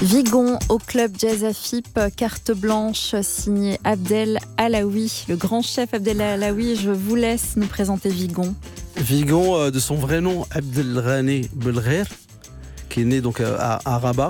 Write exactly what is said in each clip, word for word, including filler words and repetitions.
Vigon au club Jazz Afip, carte blanche signée Abdel Alaoui, le grand chef Abdel Alaoui. Je vous laisse nous présenter Vigon. Vigon, euh, de son vrai nom, Abdelrani Belgher, qui est né donc à, à Rabat,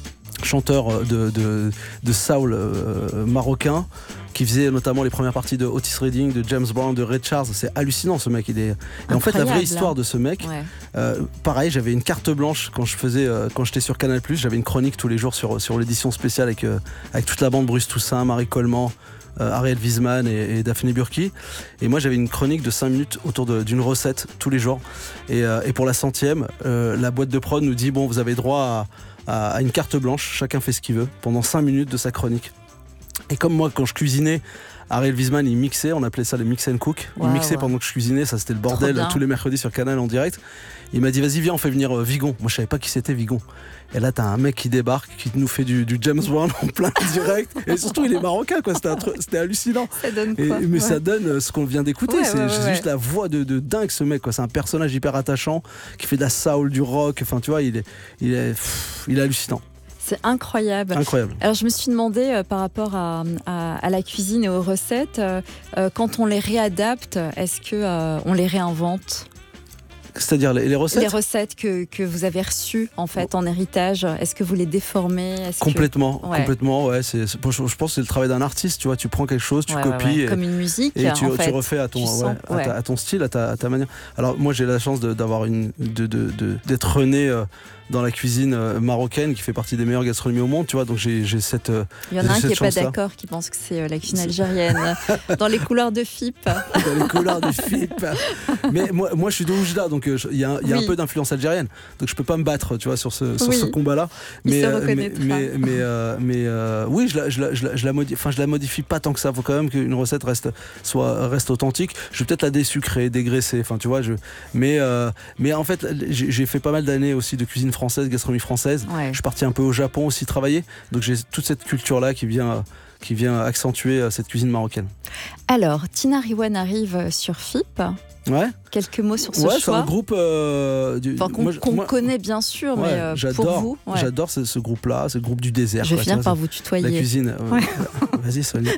chanteur de, de, de soul euh, marocain, qui faisait notamment les premières parties de Otis Redding, de James Brown, de Ray Charles. C'est hallucinant, ce mec. Il est... Et en fait, la vraie histoire de ce mec, ouais. euh, pareil, j'avais une carte blanche quand je faisais, euh, quand j'étais sur Canal plus, j'avais une chronique tous les jours sur, sur l'édition spéciale avec, euh, avec toute la bande, Bruce Toussaint, Marie Coleman, euh, Ariel Wiesman et, et Daphné Burki. Et moi, j'avais une chronique de cinq minutes autour de, d'une recette tous les jours. Et, euh, et pour la centième, euh, la boîte de prod nous dit, bon, vous avez droit à, à, à une carte blanche, chacun fait ce qu'il veut, pendant cinq minutes de sa chronique. Et comme moi, quand je cuisinais, Ariel Wiesman, il mixait, on appelait ça le mix and cook. Wow, il mixait wow. pendant que je cuisinais, ça c'était le bordel tous les mercredis sur Canal en direct. Il m'a dit, vas-y, viens, on fait venir euh, Vigon. Moi, je savais pas qui c'était Vigon. Et là, t'as un mec qui débarque, qui nous fait du, du James Brown en plein direct. Et surtout, il est marocain, quoi. C'était, un truc, c'était hallucinant. Ça donne quoi, et, mais ouais. ça donne ce qu'on vient d'écouter. Ouais, c'est ouais, c'est ouais. juste la voix de, de dingue, ce mec, quoi. C'est un personnage hyper attachant, qui fait de la soul, du rock. Enfin, tu vois, il est, il est, pff, il est hallucinant. C'est incroyable. Incroyable. Alors je me suis demandé euh, par rapport à, à, à la cuisine et aux recettes, euh, euh, quand on les réadapte, est-ce que euh, on les réinvente ? C'est-à-dire les, les recettes ? Les recettes que, que vous avez reçues en fait en héritage, est-ce que vous les déformez ? Est-ce Complètement, que... ouais. complètement. Ouais, c'est, c'est, je pense que c'est le travail d'un artiste. Tu vois, tu prends quelque chose, tu ouais, copies, ouais, ouais. Et, comme une musique, et tu, en tu fait, refais à ton, ouais, sens, à, ouais. ta, à ton style, à ta, à ta manière. Alors moi, j'ai la chance de, d'avoir une, de, de, de, d'être né euh, dans la cuisine euh, marocaine, qui fait partie des meilleures gastronomies au monde. Tu vois, donc j'ai, j'ai cette. Euh, Il y en a un qui n'est pas là. d'accord, qui pense que c'est euh, la cuisine algérienne, dans les couloirs de F I P. Dans les couloirs de F I P. Mais moi, moi, je suis de Oujda, donc il euh, y a, y a oui. un peu d'influence algérienne. Donc je peux pas me battre, tu vois, sur ce, sur oui. ce combat-là. Mais, euh, mais, mais, mais, mais, euh, mais euh, oui, je la, je la, je la, je la modifie. Enfin, je la modifie pas tant que ça. Il faut quand même qu'une recette reste, soit, reste authentique. Je vais peut-être la désucrer, dégraisser. Enfin, tu vois, je. Mais, euh, mais en fait, j'ai, j'ai fait pas mal d'années aussi de cuisine française, gastronomie française. Ouais. Je suis parti un peu au Japon aussi travailler. Donc j'ai toute cette culture-là qui vient, qui vient accentuer cette cuisine marocaine. Alors, Tina Riwan arrive sur F I P. Ouais. Quelques mots sur ce ouais, choix. C'est un groupe euh, du, enfin, qu'on, moi, qu'on moi, connaît bien sûr, ouais, mais euh, j'adore, pour vous. Ouais. J'adore ce, ce groupe-là, c'est le groupe du désert. Je vais quoi, finir vois, par vous tutoyer. La cuisine. Euh, ouais. Vas-y, Sonia.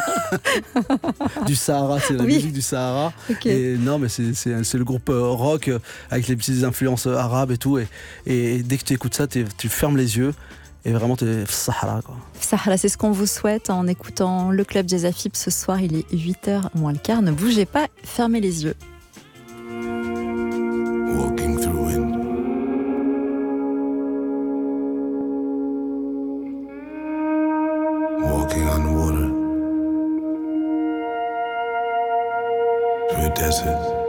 Du Sahara, c'est la oui. musique du Sahara. Okay. Et non, mais c'est, c'est, c'est le groupe euh, rock euh, avec les petites influences euh, arabes et tout. Et, et dès que tu écoutes ça, tu fermes les yeux. Et vraiment, t'es Sahara, quoi. Sahara, c'est ce qu'on vous souhaite en écoutant le Club Jazz Afip ce soir. Il est huit heures moins le quart. Ne bougez pas, fermez les yeux. Walking through it. Walking on water. Through a desert.